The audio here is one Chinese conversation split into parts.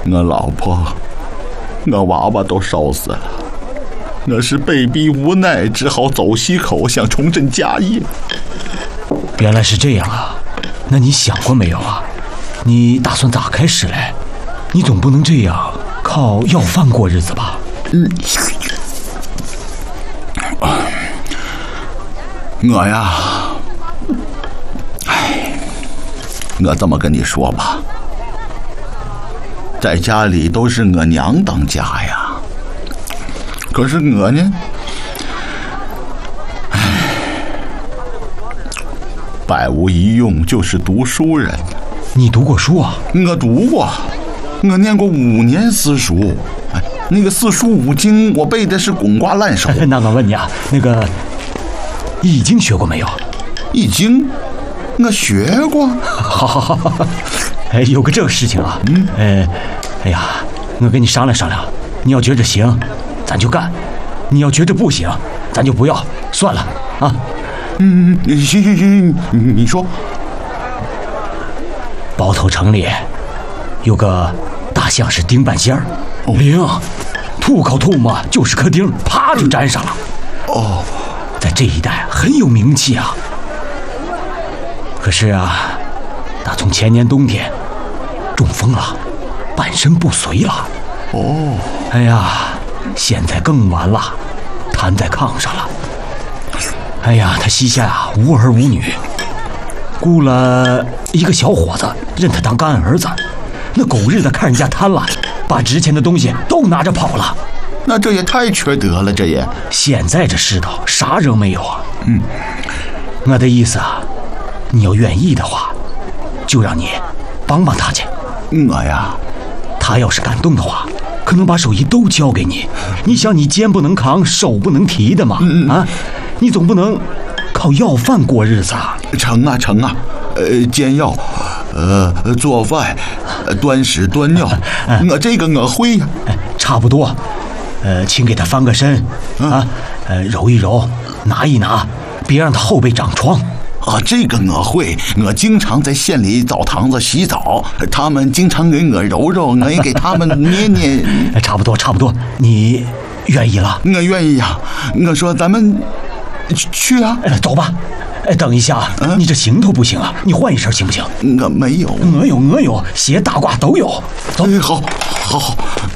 我老婆，我娃娃都烧死了，我是被逼无奈，只好走西口，想重振家业。 原来是这样啊，那你想过没有啊？你打算咋开始嘞？你总不能这样靠要饭过日子吧？ 我呀，我这么跟你说吧，在家里都是我娘当家呀，可是我呢，百无一用，就是读书人。 你读过书啊？ 我读过，我念过5年私塾，那个四书五经我背的是滚瓜烂熟。 那我问你啊，那个易经学过没有？ 易经我学过。 好，有个这个事情啊，哎呀，我跟你商量商量，你要觉着行，咱就干；你要觉着不行，咱就不要，算了啊。 行，你说。 包头城里有个大象是钉半仙儿，灵，吐口唾沫就是颗钉，啪就粘上了。 哦， 在这一带很有名气啊。可是啊，打从前年冬天中风了，半身不遂了。 哦， 哎呀，现在更完了，瘫在炕上了。哎呀，他膝下啊无儿无女，雇了一个小伙子认他当干儿子。那狗日的看人家贪婪，把值钱的东西都拿着跑了。 那这也太缺德了，这也。 现在这世道啥人没有啊？我的意思啊，你要愿意的话，就让你帮帮他去。 我呀， 他要是感动的话，可能把手艺都交给你。你想，你肩不能扛，手不能提的嘛，啊，你总不能靠要饭过日子啊。 成啊，煎药，做饭，端屎端尿，我这个我会呀。 差不多，请给他翻个身啊，揉一揉，拿一拿，别让他后背长疮。 啊，这个我会，我经常在县里澡堂子洗澡，他们经常给我揉揉，我也给他们捏捏。 差不多，你愿意了？ 我愿意呀。我说咱们去啊。 走吧。等一下，你这行头不行啊，你换一身行不行？ 我没有。 我有，鞋大褂都有。走。 好。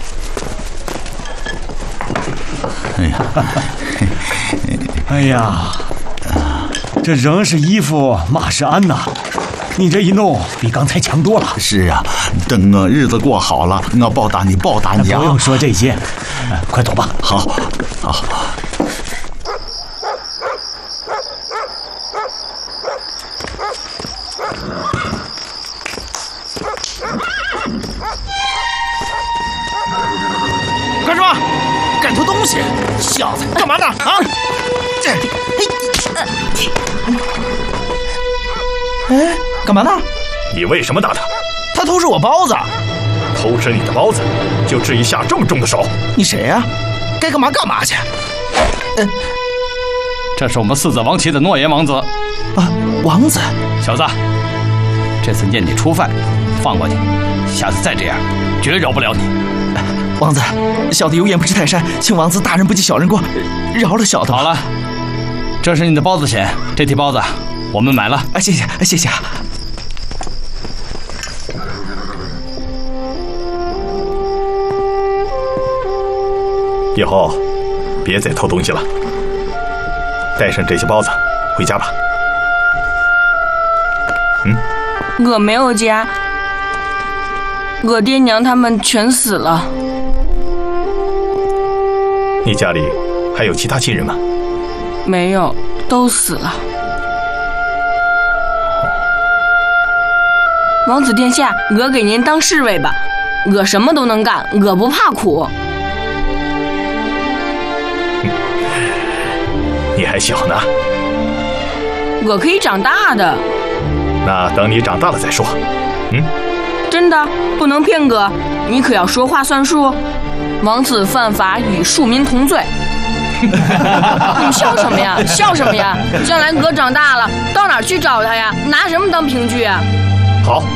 哎呀，这仍是衣服马是鞍呐，你这一弄比刚才强多了。 是啊，等我日子过好了，我报答你啊。 不用说这些，快走吧。 好。 干什么？敢偷东西？小子，干嘛呢？啊！干嘛呢？ 你为什么打他？ 他偷吃我包子。 偷吃你的包子，就至于下这么重的手？ 你谁呀？该干嘛干嘛去。 这是我们4子王旗的诺言王子。 啊，王子， 小子，这次念你初犯，放过你，下次再这样，绝饶不了你。 王子，小的有眼不识泰山，请王子大人不计小人过，饶了小的。 好了，这是你的包子钱，这屉包子我们买了。 谢谢。 以后别再偷东西了，带上这些包子回家吧。 我没有家，我爹娘他们全死了。 你家里还有其他亲人吗？ 没有，都死了。王子殿下，我给您当侍卫吧，我什么都能干，我不怕苦。 你还小呢， 我可以长大的。 那等你长大了再说。 真的不能骗我，你可要说话算数。王子犯法与庶民同罪。你们笑什么呀？将来我长大了，到哪儿去找他呀？拿什么当凭据啊？ 好。